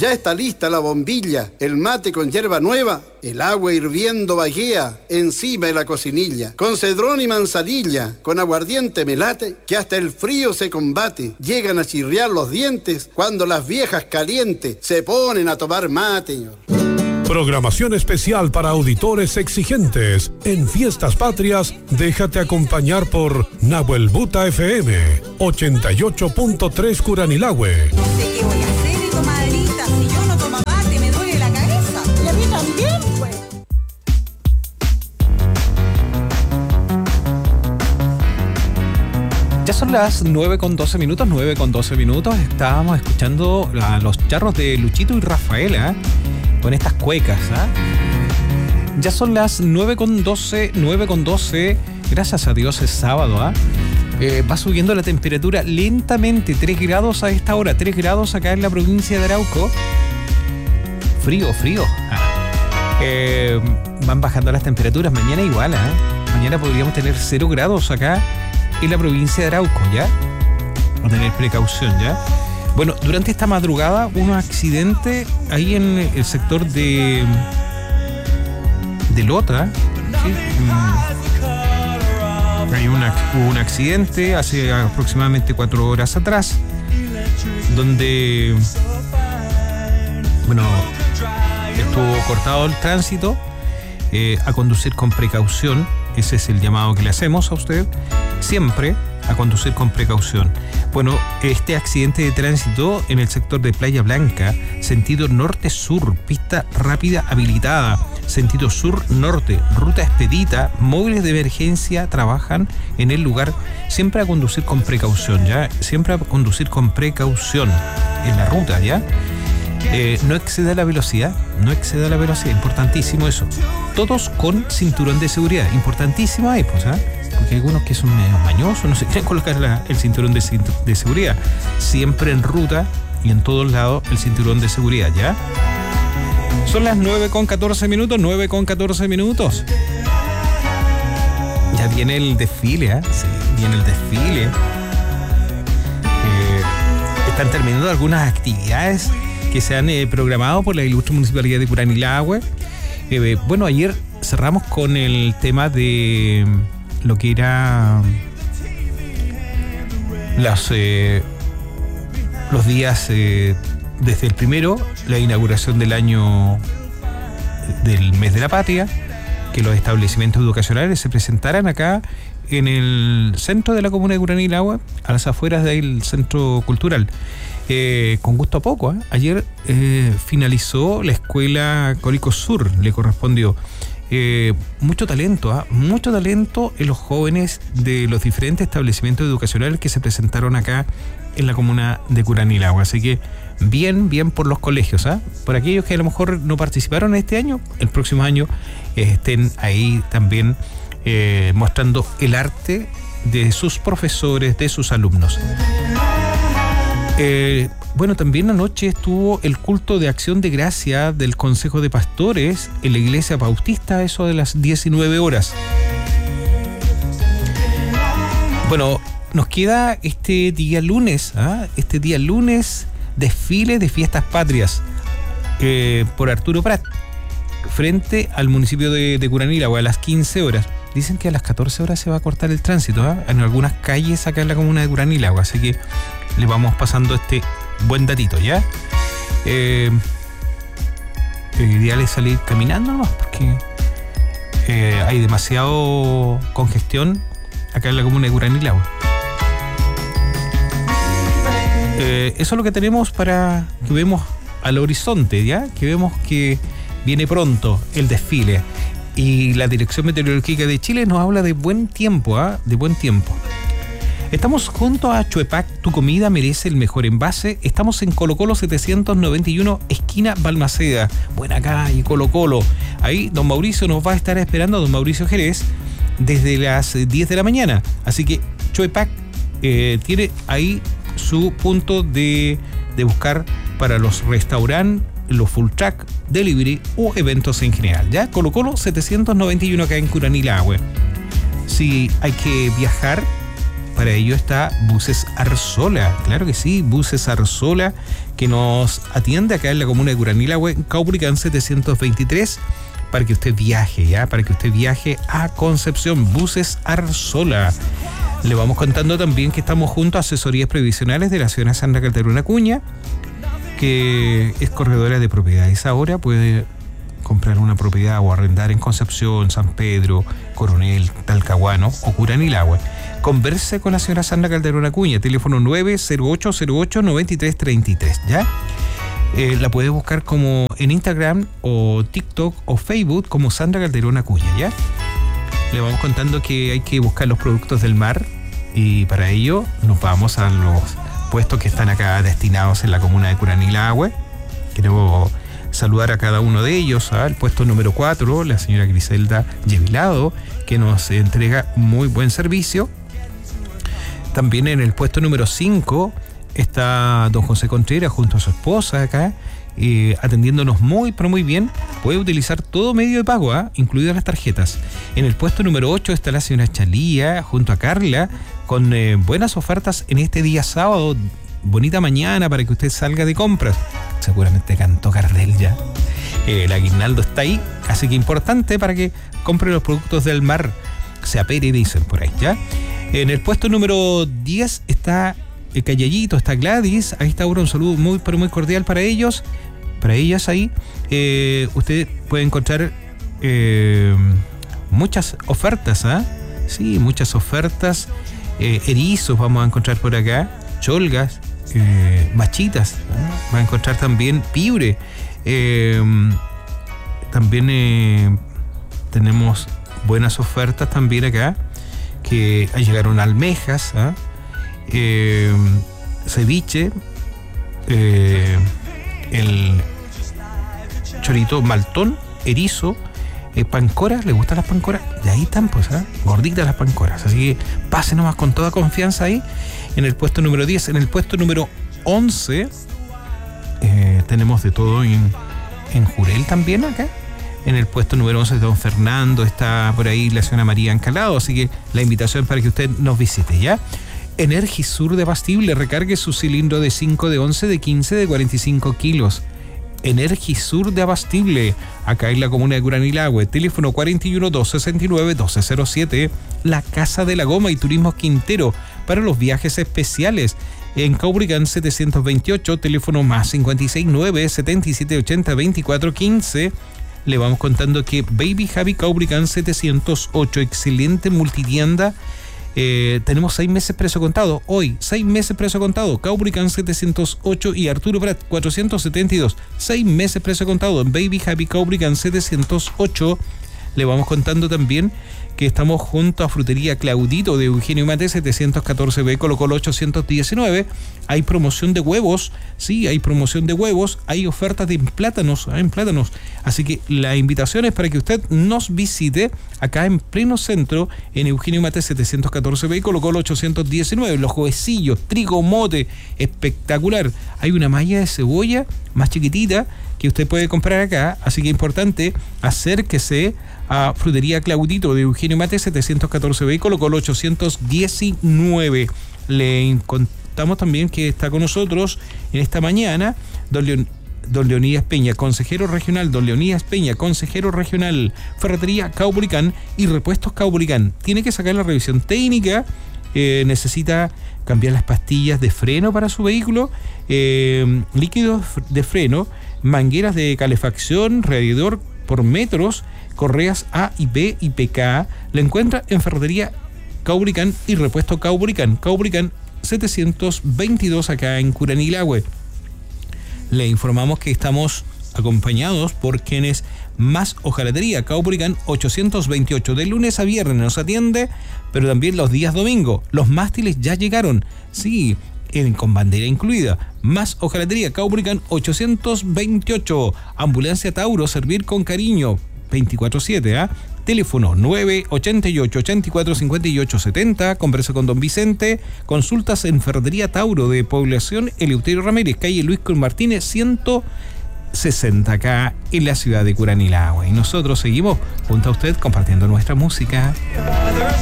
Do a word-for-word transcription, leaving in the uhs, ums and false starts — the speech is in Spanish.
Ya está lista la bombilla, el mate con hierba nueva, el agua hirviendo vaguea encima de la cocinilla. Con cedrón y manzanilla, con aguardiente melate, que hasta el frío se combate. Llegan a chirriar los dientes cuando las viejas calientes se ponen a tomar mate, señor. Programación especial para auditores exigentes. En Fiestas Patrias, déjate acompañar por Nahuel Buta F M, ochenta y ocho punto tres Curanilahue. No sé qué voy a hacer, comadrita. Si yo no tomo mate, me duele la cabeza. Y a mí también, pues. Ya son las nueve con doce minutos, nueve con doce minutos. Estábamos escuchando a los charros de Luchito y Rafaela, ¿eh? Con estas cuecas, ¿ah? ¿eh? Ya son las nueve con doce, nueve con doce. Gracias a Dios es sábado, ¿ah? ¿eh? Eh, va subiendo la temperatura lentamente, tres grados a esta hora, tres grados acá en la provincia de Arauco. Frío, frío. Ah. Eh, van bajando las temperaturas, mañana igual, ¿eh? Mañana podríamos tener cero grados acá en la provincia de Arauco, ¿ya? A tener precaución, ¿ya? Bueno, durante esta madrugada, un accidente ahí en el sector de de Lota, ¿sí? Hay una, hubo un accidente hace aproximadamente cuatro horas atrás, donde, bueno, estuvo cortado el tránsito. Eh, a conducir con precaución, ese es el llamado que le hacemos a usted, siempre a conducir con precaución. Bueno, este accidente de tránsito en el sector de Playa Blanca, sentido norte-sur, pista rápida habilitada, sentido sur-norte, ruta expedita, móviles de emergencia trabajan en el lugar, siempre a conducir con precaución, ¿ya? Siempre a conducir con precaución en la ruta, ¿ya? Eh, no exceda la velocidad, no exceda la velocidad, importantísimo eso. Todos con cinturón de seguridad, importantísimo ahí, pues, ¿ah? ¿eh? Porque hay algunos que son medio mañosos, no se quieren colocar la, el cinturón de, de seguridad. Siempre en ruta y en todos lados el cinturón de seguridad, ¿ya? Son las nueve con catorce minutos, nueve con catorce minutos. Ya viene el desfile, ¿eh? Sí, viene el desfile. Eh, están terminando algunas actividades que se han eh, programado por la ilustre municipalidad de Curanilahue. Eh, bueno, ayer cerramos con el tema de lo que era las, eh, los días eh, desde el primero, la inauguración del año del mes de la patria, que los establecimientos educacionales se presentaran acá en el centro de la comuna de Curanilahue, a las afueras del centro cultural. Eh, con gusto a poco, ¿eh? Ayer eh, finalizó la escuela Corico Sur, le correspondió. Eh, mucho talento, ¿eh? mucho talento en los jóvenes de los diferentes establecimientos educacionales que se presentaron acá en la comuna de Curanilahue. Así que bien, bien por los colegios, ¿eh? Por aquellos que a lo mejor no participaron este año, el próximo año eh, estén ahí también eh, mostrando el arte de sus profesores, de sus alumnos. Eh, bueno, también anoche estuvo el culto de acción de gracia del Consejo de Pastores en la Iglesia Bautista, eso de las diecinueve horas. Bueno, nos queda este día lunes, ¿ah? este día lunes, desfile de Fiestas Patrias eh, por Arturo Prat, frente al municipio de, de Curanilahue, a las quince horas. Dicen que a las catorce horas se va a cortar el tránsito, ¿eh? en algunas calles acá en la comuna de Curanilahue, así que le vamos pasando este buen datito, ¿ya? Eh, lo ideal es salir caminando nomás, porque eh, hay demasiado congestión acá en la comuna de Curanilahue. Eh, eso es lo que tenemos para que vemos al horizonte, ¿ya? Que vemos que viene pronto el desfile. Y la Dirección Meteorológica de Chile nos habla de buen tiempo, ¿ah? ¿eh? De buen tiempo. Estamos junto a Chuepac, tu comida merece el mejor envase. Estamos en Colo Colo setecientos noventa y uno, esquina Balmaceda. Buena calle, Colo Colo. Ahí don Mauricio nos va a estar esperando, don Mauricio Jerez, desde las diez de la mañana. Así que Chuepac eh, tiene ahí su punto de, de buscar para los restaurantes, los full track, delivery o eventos en general. Ya, Colo Colo setecientos noventa y uno acá en Curanilahue. Si hay que viajar para ello está Buses Arzola. Claro que sí, Buses Arzola, que nos atiende acá en la comuna de Curanilahue, Caupolicán setecientos veintitrés, para que usted viaje, ¿ya? Para que usted viaje a Concepción. Buses Arzola. Le vamos contando también que estamos junto a Asesorías Previsionales de la señora Sandra Calderón Acuña, que es corredora de propiedades. Ahora puede comprar una propiedad o arrendar en Concepción, San Pedro, Coronel, Talcahuano o Curanilahue. Converse con la señora Sandra Calderón Acuña, teléfono nueve cero ocho cero ocho nueve tres tres tres, ¿ya? Eh, la puede buscar como en Instagram o TikTok o Facebook como Sandra Calderón Acuña, ¿ya? Le vamos contando que hay que buscar los productos del mar y para ello nos vamos a los puestos que están acá destinados en la comuna de Curanilahue. Quiero saludar a cada uno de ellos, al ¿eh? puesto número cuatro, la señora Griselda Yevilado, que nos entrega muy buen servicio. También en el puesto número cinco está don José Contreras junto a su esposa acá, eh, atendiéndonos muy pero muy bien. Puede utilizar todo medio de pago, ¿eh? incluidas las tarjetas. En el puesto número ocho está la señora Chalía junto a Carla, con eh, buenas ofertas en este día sábado, bonita mañana para que usted salga de compras. Seguramente cantó Gardel ya. Eh, el aguinaldo está ahí, así que importante para que compre los productos del mar. Se apere, dicen por ahí, ¿ya? En el puesto número diez está el Callallito, está Gladys. Ahí está ahora un saludo muy, pero muy cordial para ellos, para ellas ahí. Eh, usted puede encontrar eh, muchas ofertas, ¿ah? ¿eh? Sí, muchas ofertas. Eh, erizos vamos a encontrar por acá, cholgas, eh, machitas, ¿eh? Va a encontrar también piure. Eh, también eh, tenemos buenas ofertas también acá, que llegaron almejas, ¿eh? Eh, ceviche, eh, el chorito maltón, erizo, eh, pancoras. ¿Le gustan las pancoras? Y ahí están, pues, ¿eh? gorditas las pancoras. Así que pase nomás con toda confianza ahí. En el puesto número diez, en el puesto número once, eh, tenemos de todo en, en Jurel también acá. En el puesto número once de don Fernando, está por ahí la señora María Encalado, así que la invitación para que usted nos visite, ¿ya? Energisur de Abastible, recargue su cilindro de cinco, de once, de quince, de cuarenta y cinco kilos. Energisur de Abastible, acá en la comuna de Curanilahue, teléfono cuarenta y uno, doscientos sesenta y nueve, doce cero siete. La Casa de la Goma y Turismos Quintero, para los viajes especiales. En Caupolicán setecientos veintiocho, teléfono más cincuenta y seis, nueve, setenta y siete, ochenta, veinticuatro, quince. Le vamos contando que Baby Javi Caupolicán setecientos ocho, excelente multitienda. Eh, tenemos seis meses precio contado. Hoy, seis meses precio contado. Caupolicán setecientos ocho y Arturo Prat cuatrocientos setenta y dos. Seis meses precio contado en Baby Happy Caupolicán setecientos ocho. Le vamos contando también que estamos junto a Frutería Claudito de Eugenio Mate setecientos catorce B, Colo Colo ochocientos diecinueve. Hay promoción de huevos, sí, hay promoción de huevos, hay ofertas de plátanos, en plátanos. Así que la invitación es para que usted nos visite acá en pleno centro, en Eugenio Mate setecientos catorce B, Colo Colo ochocientos diecinueve. Los huesillos, trigo, mote, espectacular. Hay una malla de cebolla más chiquitita que usted puede comprar acá, así que importante, acérquese a Frutería Claudito de Eugenio Mate setecientos catorce B, Colo Colo ochocientos diecinueve. Le contamos también que está con nosotros en esta mañana don, Leon, don Leonidas Peña, consejero regional, don Leonidas Peña, consejero regional, Ferretería Caupolicán y Repuestos Caupolicán. Tiene que sacar la revisión técnica, eh, necesita cambiar las pastillas de freno para su vehículo, eh, líquidos de freno, mangueras de calefacción, radiador por metros, correas A y B y P K. La encuentra en Ferretería Caupolicán y Repuesto Caupolicán, Caupolicán setecientos veintidós acá en Curanilahue. Le informamos que estamos acompañados por quienes más hojalatería, Caupolicán ochocientos veintiocho, de lunes a viernes nos atiende, pero también los días domingo. Los mástiles ya llegaron, sí, en, con bandera incluida. Más hojalatería, Caupolicán ochocientos veintiocho. Ambulancia Tauro, servir con cariño, veinticuatro siete, ¿ah? ¿eh? Teléfono nueve ochenta y ocho, ochenta y cuatro, cincuenta y ocho, setenta. Conversa con don Vicente. Consultas en Ferretería Tauro de Población Eleuterio Ramírez, calle Luis Con Martínez ciento sesenta, acá en la ciudad de Curanilahue. Y nosotros seguimos junto a usted compartiendo nuestra música.